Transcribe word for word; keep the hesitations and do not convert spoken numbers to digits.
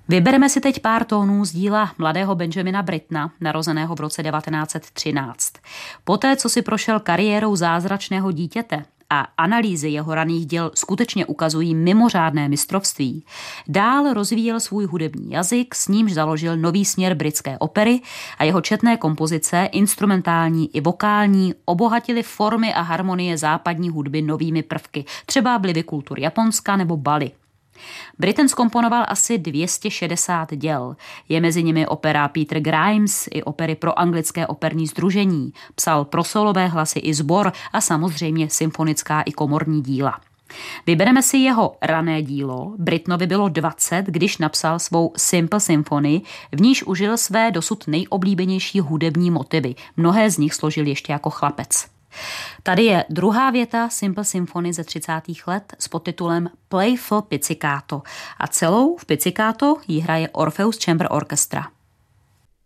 Vybereme si teď pár tónů z díla mladého Benjamina Brittona, narozeného v roce devatenáct set třináct. Poté, co si prošel kariérou zázračného dítěte a analýzy jeho raných děl skutečně ukazují mimořádné mistrovství, dál rozvíjel svůj hudební jazyk, s nímž založil nový směr britské opery a jeho četné kompozice, instrumentální i vokální, obohatily formy a harmonie západní hudby novými prvky, třeba vlivy kultur Japonska nebo Bali. Britten zkomponoval asi dvě stě šedesát děl. Je mezi nimi opera Peter Grimes i opery pro anglické operní sdružení. Psal pro solové hlasy i sbor a samozřejmě symfonická i komorní díla. Vybereme si jeho rané dílo. Brittonovi bylo dvacet, když napsal svou Simple Symphony, v níž užil své dosud nejoblíbenější hudební motivy. Mnohé z nich složil ještě jako chlapec. Tady je druhá věta Simple Symphony ze třicátých let s podtitulem Playful Pizzicato a celou v pizzicato ji hraje Orpheus Chamber Orchestra.